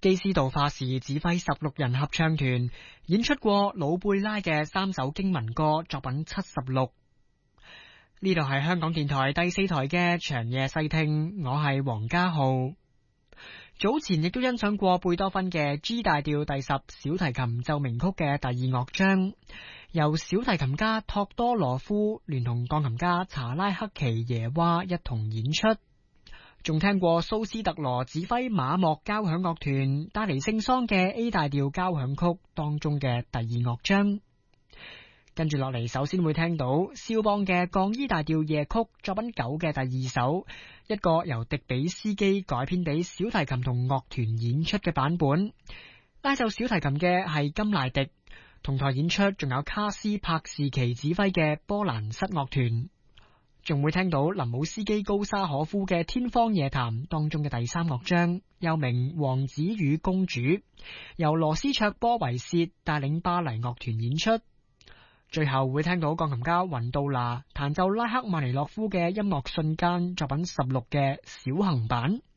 基斯道化士指揮16人合唱團演出過魯貝拉嘅3首經文歌作品76。呢度係香港電台第4台嘅長夜細聽，我係黃家浩。早前亦都欣賞過貝多芬嘅 G 大調第10小提琴奏鳴曲嘅第2樂章，由小提琴家托多羅夫聯同鋼琴家查拉克奇耶娃一同演出。仲聽過蘇斯特羅指揮馬莫交響樂團帶嚟聖桑嘅 A 大調交響曲當中嘅第2樂章。跟住落嚟，首先會聽到肖邦嘅降 E 大調夜曲作品9嘅第2首，一個由迪比斯基改編俾小提琴同樂團演出嘅版本。拉奏小提琴嘅係金賴迪，同台演出仲有卡斯柏士奇指揮嘅波蘭室樂團。仲會聽到林姆斯基高沙可夫嘅天方夜譚當中嘅第3樂章，又名王子與公主，由羅斯卓波維切帶領巴黎樂團演出。最後會聽到鋼琴家雲杜拿彈奏拉克曼尼諾夫嘅音樂瞬間作品16嘅小行版。